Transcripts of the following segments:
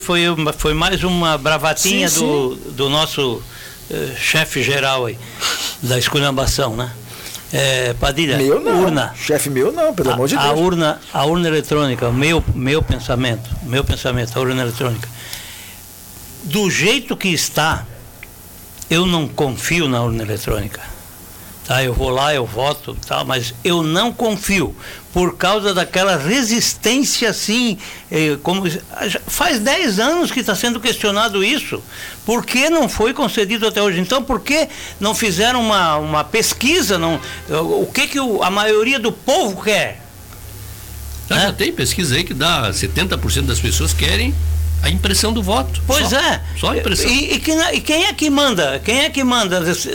foi mais uma bravatinha Sim. do nosso chefe geral aí, da esculhambação, né? Padilha, Meu não, urna. chefe meu não, pelo amor de Deus. A urna eletrônica, meu pensamento, a urna eletrônica. Do jeito que está, eu não confio na urna eletrônica. Tá, eu vou lá, eu voto, tá, mas eu não confio, por causa daquela resistência assim, como faz 10 anos que está sendo questionado isso. Por que não foi concedido até hoje? Então, por que não fizeram uma pesquisa? O que a maioria do povo quer? Já tem pesquisa aí que dá 70% das pessoas querem a impressão do voto. Pois só a impressão. E quem é que manda? Quem é que manda?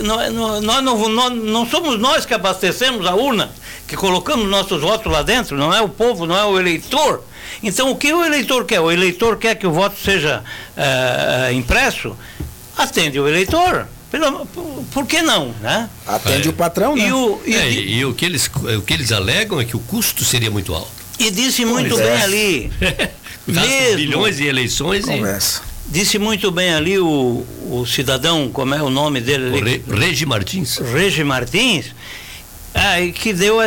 Não somos nós que abastecemos a urna, que colocamos nossos votos lá dentro, não é o povo, não é o eleitor. Então, o que o eleitor quer? O eleitor quer que o voto seja impresso? Atende o eleitor. Por que não, né? Atende o patrão, né? E o que eles alegam é que o custo seria muito alto. E disse muito bem ali... bilhões de eleições. Disse muito bem ali o cidadão, como é o nome dele ali? Regi Martins. Regi Martins, que deu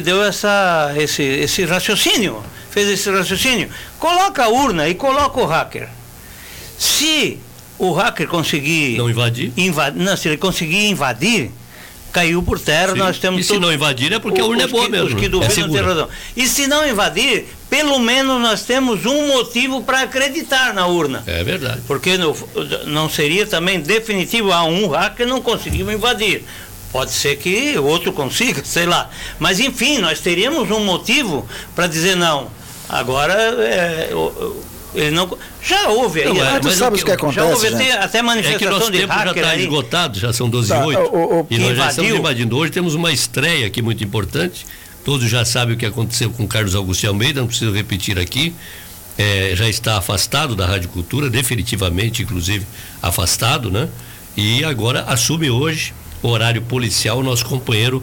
esse raciocínio, fez esse raciocínio. Coloca a urna e coloca o hacker. Se o hacker conseguir... Não invadir? Se ele conseguir invadir, caiu por terra. Sim. Nós temos... E se não invadir é porque a urna é boa mesmo. Os que duvidam têm razão. E se não invadir, pelo menos nós temos um motivo para acreditar na urna. É verdade. Porque não seria também definitivo, um hacker não conseguiu invadir. Pode ser que outro consiga, sei lá. Mas enfim, nós teríamos um motivo para dizer não. Agora, ele não... Já houve aí. Mas tu sabe o que acontece, já houve até manifestação de hacker. Já está esgotado, já são 12h08. E nós já estamos invadindo. Hoje temos uma estreia aqui muito importante. Todos já sabem o que aconteceu com Carlos Augusto de Almeida, não preciso repetir aqui. Já está afastado da Rádio Cultura, definitivamente, inclusive, afastado, né? E agora assume hoje o horário policial o nosso companheiro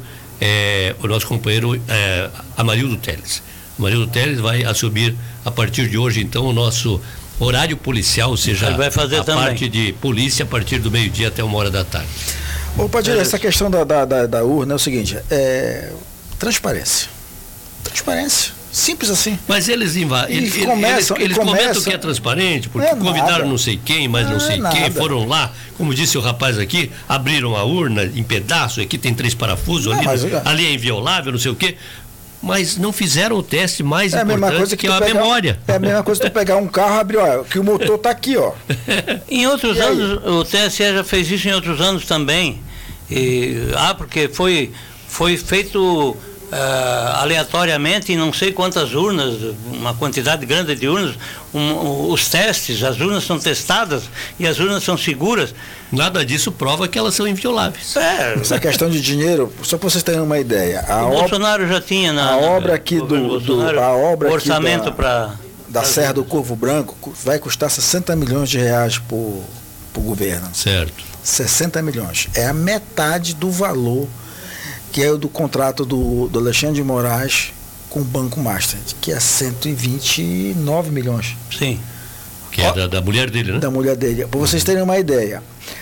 Amarildo Teles. Amarildo Teles vai assumir a partir de hoje, então, o nosso horário policial, ou seja, vai fazer parte de polícia a partir do meio-dia até 1h. Ô, Padilha, essa questão da urna é o seguinte, transparência. Simples assim. Mas eles comentam que é transparente, porque convidaram não sei quem, mas não sei quem, foram lá, como disse o rapaz aqui, abriram a urna em pedaços, aqui tem 3 parafusos, ali é inviolável, não sei o quê. Mas não fizeram o teste mais importante, que é a memória. É a mesma coisa que tu pegar um carro e abrir, que o motor está aqui, ó. Em outros anos, o TSE já fez isso em outros anos também. Porque foi feito aleatoriamente em não sei quantas urnas, uma quantidade grande de urnas, os testes, as urnas são testadas e as urnas são seguras. Nada disso prova que elas são invioláveis. Essa questão de dinheiro, só para vocês terem uma ideia. Bolsonaro já tinha a obra aqui o orçamento da Serra do Corvo Branco vai custar 60 milhões de reais para o governo. Certo. 60 milhões. É a metade do valor que é o do contrato do Alexandre de Moraes com o Banco Master, que é 129 milhões. Sim. Que é da mulher dele, né? Da mulher dele. Para vocês terem uma ideia,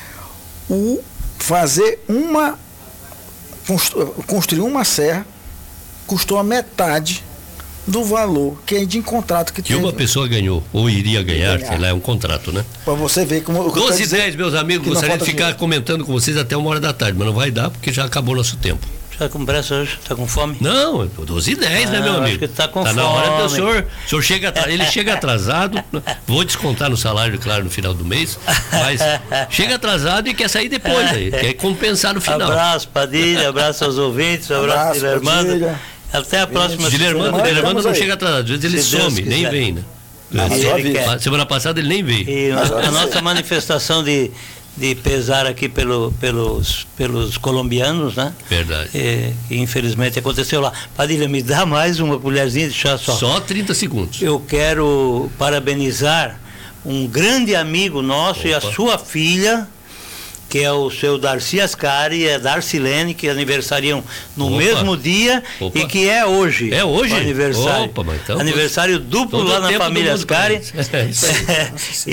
construir uma serra custou a metade do valor que é de contrato que uma pessoa ganhou, ou iria ganhar, sei lá, é um contrato, né? Para você ver como... 12h10, meus amigos, gostaria de ficar comentando com vocês até 1h, mas não vai dar porque já acabou nosso tempo. Está com pressa hoje? Está com fome? Não, 12h10, né, meu amigo? Acho que está com fome. Na hora do senhor ele chega atrasado, vou descontar no salário, claro, no final do mês, mas chega atrasado e quer sair depois, aí, quer compensar no final. Abraço, Padilha, abraço aos ouvintes, abraço, Dilermando. Até a próxima semana. Dilermando não chega atrasado, às vezes ele some, nem vem, né? Semana passada ele nem veio. E a nossa manifestação de pesar aqui pelos colombianos, né? Verdade. Que infelizmente aconteceu lá. Padilha, me dá mais uma colherzinha de chá só. Só 30 segundos. Eu quero parabenizar um grande amigo nosso. Opa. E a sua filha, que é o seu Darcy Ascari e a Darcilene, que aniversariam no mesmo dia e que é hoje. É hoje? O aniversário. Então, aniversário duplo lá na família Ascari.